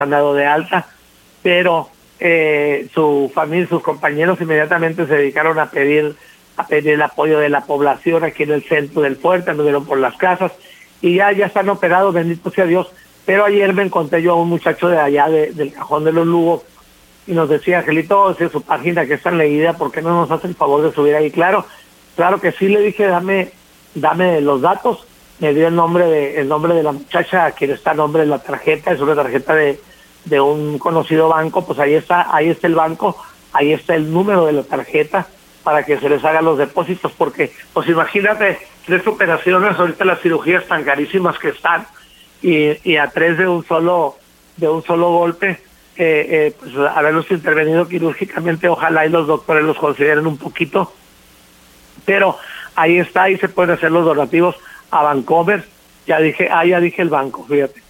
han dado de alta, pero su familia, sus compañeros inmediatamente se dedicaron a pedir el apoyo de la población aquí en el centro del fuerte, anduvieron por las casas y ya están operados, bendito sea Dios. Pero ayer me encontré yo a un muchacho de allá del Cajón de los Lugos y nos decía, Angelito, es su página que es tan leída, ¿por qué no nos hace el favor de subir ahí? Claro que sí, le dije, dame los datos. Me dio el nombre de la muchacha, a quien está el nombre de la tarjeta, es una tarjeta de un conocido banco. Pues ahí está el banco, ahí está el número de la tarjeta para que se les hagan los depósitos, porque pues imagínate, 3 operaciones, ahorita las cirugías tan carísimas que están, y a 3 de un solo golpe, pues haberlos intervenido quirúrgicamente. Ojalá y los doctores los consideren un poquito, pero ahí está, ahí se pueden hacer los donativos a Bancomer. Ya dije el banco, fíjate,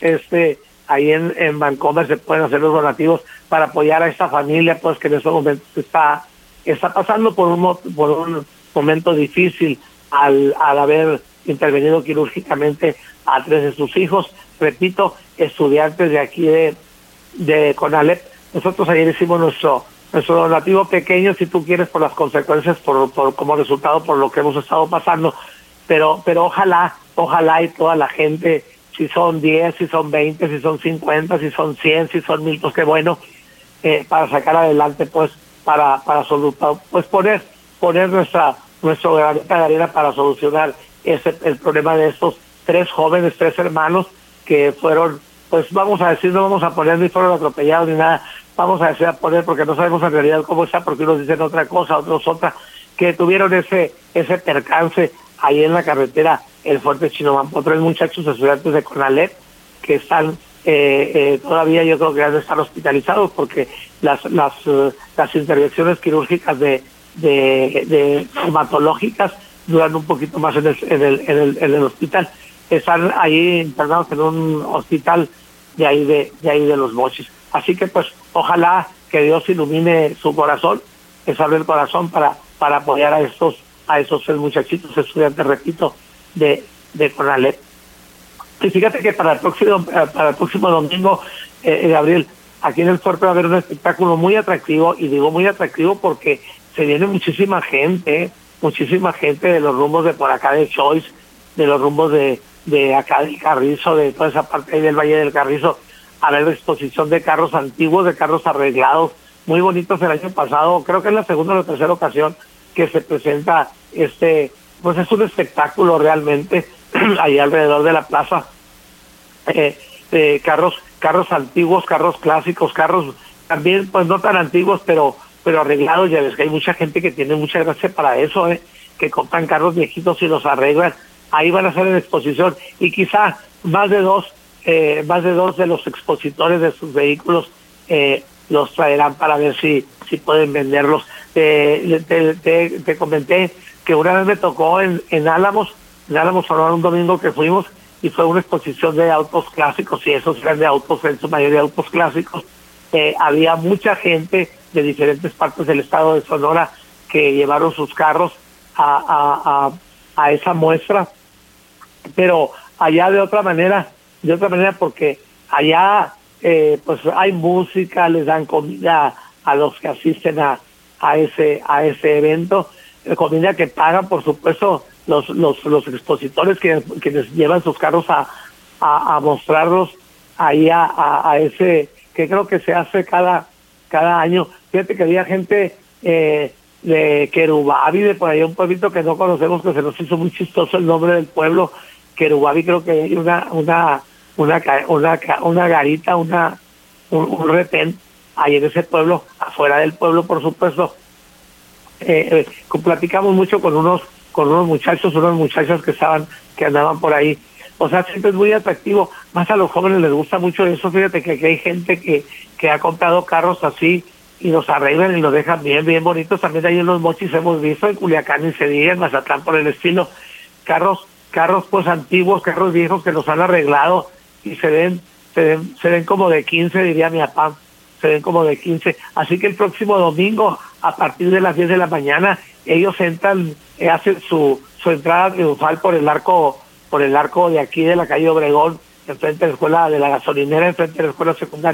ahí en Bancomer se pueden hacer los donativos para apoyar a esta familia, pues que en estos momentos está pasando por un momento difícil al haber intervenido quirúrgicamente a 3 de sus hijos, repito, estudiantes de aquí de CONALEP. Nosotros ayer hicimos nuestro donativo pequeño, si tú quieres, por las consecuencias, por como resultado por lo que hemos estado pasando, pero ojalá y toda la gente, si son 10, si son 20, si son 50, si son 100, si son 1000, pues qué bueno, para sacar adelante, pues, para pues poner nuestro granito de arena para solucionar el problema de estos 3 jóvenes, 3 hermanos que fueron, pues vamos a decir, no vamos a poner ni fueron atropellados ni nada, vamos a decir a poner, porque no sabemos en realidad cómo está, porque unos dicen otra cosa, otros otra, que tuvieron ese percance ahí en la carretera El Fuerte Chinampa. 3 muchachos estudiantes de CONALEP que están todavía, yo creo que han de estar hospitalizados, porque las intervenciones quirúrgicas de traumatológicas duran un poquito más en el hospital. Están ahí internados en un hospital de ahí de Los Mochis. Así que pues ojalá que Dios ilumine su corazón, les abre el corazón para apoyar a esos 3 muchachitos estudiantes, repito, de CONALEP. Y fíjate que para el próximo domingo, Gabriel, aquí en el fuerte va a haber un espectáculo muy atractivo, y digo muy atractivo porque se viene muchísima gente de los rumbos de por acá de Choice, de los rumbos de acá del Carrizo, de toda esa parte ahí del Valle del Carrizo, a ver la exposición de carros antiguos, de carros arreglados, muy bonitos. El año pasado, creo que es la segunda o la tercera ocasión que se presenta pues es un espectáculo realmente ahí alrededor de la plaza, carros antiguos, carros clásicos, carros también pues no tan antiguos, pero arreglados. Ya ves que hay mucha gente que tiene mucha gracia para eso, que compran carros viejitos y los arreglan. Ahí van a hacer en exposición, y quizá más de dos de los expositores de sus vehículos los traerán para ver si pueden venderlos. Te comenté que una vez me tocó en Álamos, Sonora, un domingo que fuimos, y fue una exposición de autos clásicos, y esos eran de autos, en su mayoría autos clásicos. Había mucha gente de diferentes partes del estado de Sonora que llevaron sus carros a esa muestra, pero allá de otra manera, porque allá pues hay música, les dan comida a los que asisten a ese evento, comida que pagan, por supuesto, los expositores que les llevan sus carros a mostrarlos ahí a ese, que creo que se hace cada año. Fíjate que había gente de Querubavi, de por ahí un pueblito que no conocemos, que se nos hizo muy chistoso el nombre del pueblo, Querubavi. Creo que hay una garita, un retén ahí en ese pueblo, afuera del pueblo, por supuesto. Platicamos mucho con unos muchachos, unas muchachas que andaban por ahí. O sea, siempre es muy atractivo, más a los jóvenes les gusta mucho eso. Fíjate que aquí hay gente que ha comprado carros así y los arreglan y los dejan bien bonitos. También ahí en Los Mochis hemos visto, en Culiacán y se diga, en Mazatlán, por el estilo, carros pues antiguos, carros viejos que los han arreglado y se ven como de 15, diría mi papá, se ven como de 15. Así que el próximo domingo, a partir de las 10 de la mañana, ellos entran, hacen su entrada triunfal por el arco de aquí de la calle Obregón, enfrente de la escuela de la gasolinera, enfrente de la escuela secundaria.